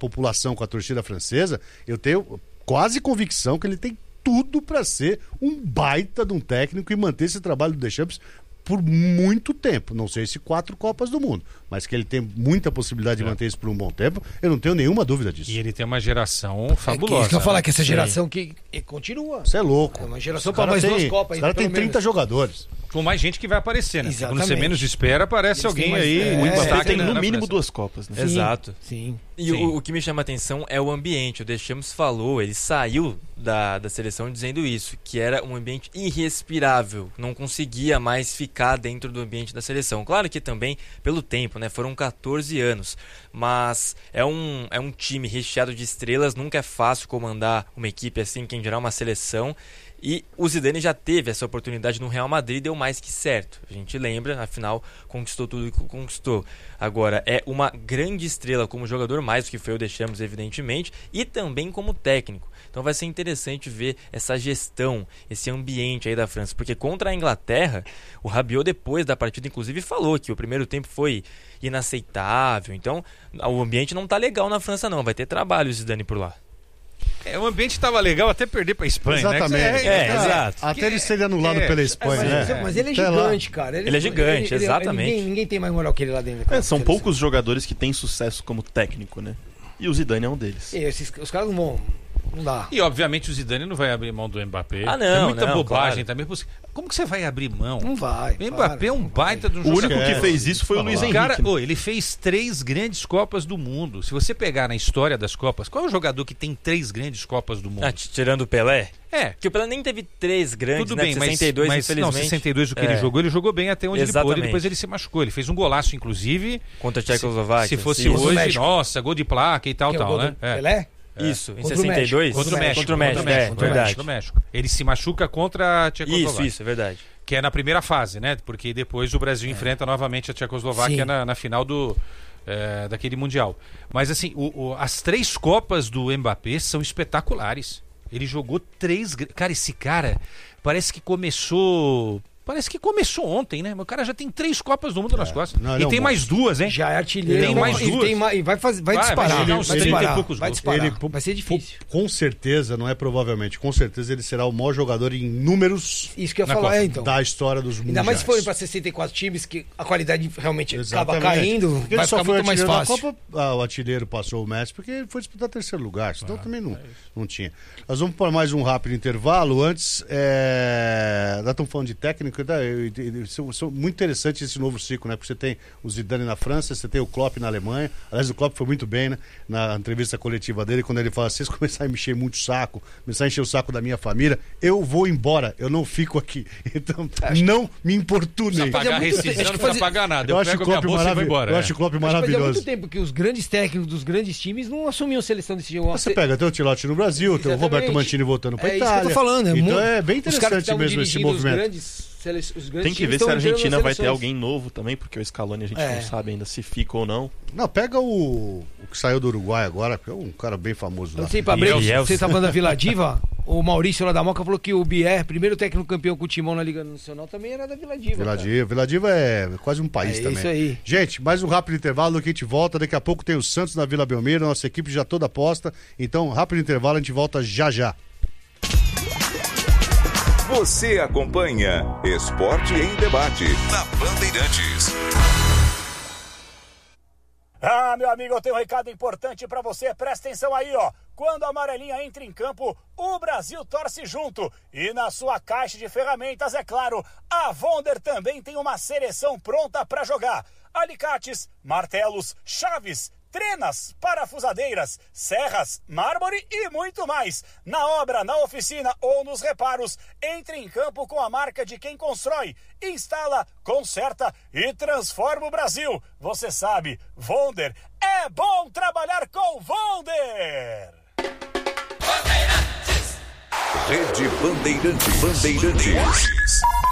população, com a torcida francesa, eu tenho quase convicção que ele tem tudo para ser um baita de um técnico e manter esse trabalho do Deschamps por muito tempo. Não sei se 4 Copas do Mundo, mas que ele tem muita possibilidade de manter isso por um bom tempo, eu não tenho nenhuma dúvida disso. E ele tem uma geração fabulosa. É que eu falar que essa geração que continua. Você é louco. É uma geração para mais 2 Copas. Os caras têm 30 jogadores. Com mais gente que vai aparecer, né? Exatamente. Quando você menos espera, aparece alguém aí. O Mbappé tem né, no na mínimo França. 2 Copas, né? Sim, Exato. Sim. E o que me chama a atenção é o ambiente. O Deschamps falou, ele saiu da seleção dizendo isso, que era um ambiente irrespirável, não conseguia mais ficar dentro do ambiente da seleção. Claro que também pelo tempo, né? Foram 14 anos, mas é um time recheado de estrelas, nunca é fácil comandar uma equipe assim, quem dirá uma seleção. E o Zidane já teve essa oportunidade no Real Madrid, deu mais que certo. A gente lembra, afinal, conquistou tudo que conquistou. Agora, é uma grande estrela como jogador, mais do que foi o Deschamps, evidentemente, e também como técnico. Então vai ser interessante ver essa gestão, esse ambiente aí da França. Porque contra a Inglaterra, o Rabiot, depois da partida, inclusive, falou que o primeiro tempo foi inaceitável. Então, o ambiente não tá legal na França, não. Vai ter trabalho o Zidane por lá. O ambiente estava legal até perder para a Espanha, exatamente. né? Exato. Até ele ser anulado pela Espanha, né? Mas ele é Até lá. gigante, cara. Ele é gigante, exatamente. Ninguém tem mais moral que ele lá dentro. São poucos jogadores que têm sucesso como técnico, né? E o Zidane é um deles. Os caras não vão. Não dá. E obviamente o Zidane não vai abrir mão do Mbappé. Ah, não, é muita não, bobagem claro. também. Como que você vai abrir mão? Não vai. O Mbappé é um baita de um O jogador. único que fez isso foi o Luiz Henrique. Cara, ele fez 3 grandes Copas do Mundo. Se você pegar na história das Copas, qual é o jogador que tem 3 grandes Copas do Mundo? Tirando o Pelé? Porque o Pelé nem teve 3 grandes, tudo né? bem, 62, mas não, infelizmente. 62 o que ele jogou bem até onde ele pôde, Exatamente. depois ele se machucou. Ele fez um golaço, inclusive. Contra a Tchecoslováquia. Se fosse sim. hoje, nossa, gol de placa e tal, Que é o gol né? do Pelé? Isso, em Contra o 62? México. Contra o México. Contra o México, verdade. Contra o México. Ele se machuca contra a Tchecoslováquia. Isso, é verdade. Que é na primeira fase, né? Porque depois o Brasil enfrenta novamente a Tchecoslováquia na final daquele Mundial. Mas assim, as 3 Copas do Mbappé são espetaculares. Ele jogou 3... Cara, esse cara parece que começou ontem, né? O cara já tem 3 Copas do Mundo nas costas. Não, e tem mais 2, hein? Já é artilheiro. Tem mais 2. E vai disparar. chegar uns 30 e poucos Vai gols. disparar. Vai ser difícil. Com certeza, não é provavelmente, com certeza ele será o maior jogador em números Isso que eu ia Na falar, Copa. então. da história dos mundiais. Ainda mais se forem para 64 times, que a qualidade realmente acaba Exatamente. caindo, Porque vai ele só ficar foi muito mais artilheiro fácil. da Copa, o artilheiro passou o Messi porque ele foi disputar 3º lugar, senão também não tinha. Nós vamos para mais um rápido intervalo. Antes, nós estamos falando de técnico, tá? São muito interessante esse novo ciclo, né? Porque você tem o Zidane na França, você tem o Klopp na Alemanha. Aliás, o Klopp foi muito bem, né? Na entrevista coletiva dele, quando ele fala: vocês começarem a me encher muito o saco, começarem a encher o saco da minha família, eu vou embora, eu não fico aqui. Então, não me importunem. Pagar rescisão, não precisa pagar nada. Eu pego a minha bolsa e vou embora. Eu acho o Klopp Fazia maravilhoso. muito tempo que os grandes técnicos dos grandes times não assumiam seleção desse jogo. Você pega até o Tilotti no Brasil, tem o Exatamente. Roberto Mantini voltando para É Itália. isso que eu tô falando. Então é bem os caras que interessante estavam mesmo esse dirigindo movimento. Os grandes Tem que times ver se a estão entrando Argentina nas vai ter seleções. alguém novo também, porque o Scaloni a gente não sabe ainda se fica ou não. Não, pega o que saiu do Uruguai agora, que é um cara bem famoso lá. Não sei, pra você tá falando da Vila Diva? O Maurício lá da Moca falou que o Bier, primeiro técnico campeão com o Timão na Liga Nacional, também era da Vila Diva. Vila Diva é quase um país também. Isso aí. Gente, mais um rápido intervalo que a gente volta. Daqui a pouco tem o Santos na Vila Belmiro, nossa equipe já toda posta. Então, rápido intervalo, a gente volta já já. Você acompanha Esporte em Debate na Bandeirantes. Meu amigo, eu tenho um recado importante pra você, presta atenção aí, ó. Quando a amarelinha entra em campo, o Brasil torce junto. E na sua caixa de ferramentas, é claro, a Wonder também tem uma seleção pronta pra jogar. Alicates, martelos, chaves, trenas, parafusadeiras, serras, mármore e muito mais. Na obra, na oficina ou nos reparos, entre em campo com a marca de quem constrói, instala, conserta e transforma o Brasil. Você sabe, Wonder, é bom trabalhar com Wonder! Rede Bandeirantes.